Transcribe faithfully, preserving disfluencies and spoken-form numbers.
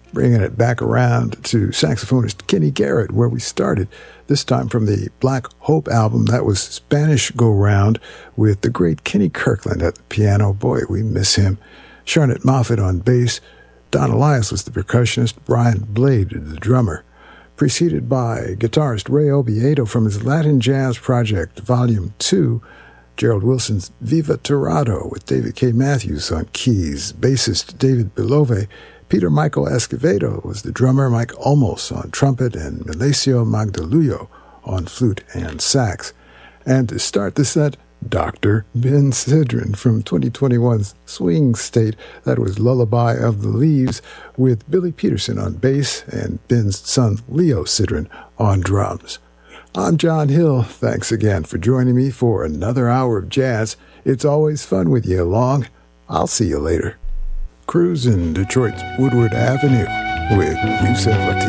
bringing it back around to saxophonist Kenny Garrett, where we started, this time from the Black Hope album. That was Spanish Go Round with the great Kenny Kirkland at the piano. Boy, we miss him. Charlotte Moffett on bass. Don Elias was the percussionist. Brian Blade, the drummer. Preceded by guitarist Ray Oviedo from his Latin Jazz Project, Volume two, Gerald Wilson's Viva Torado with David K. Matthews on keys, bassist David Bilove. Peter Michael Escovedo was the drummer, Mike Olmos on trumpet, and Melesio Magdaluyo on flute and sax. And to start the set, Doctor Ben Sidran from twenty twenty-one's Swing State. That was Lullaby of the Leaves with Billy Peterson on bass and Ben's son Leo Sidran on drums. I'm John Hill. Thanks again for joining me for another hour of jazz. It's always fun with you along. I'll see you later. Cruising Detroit's Woodward Avenue with Yusef Lateef.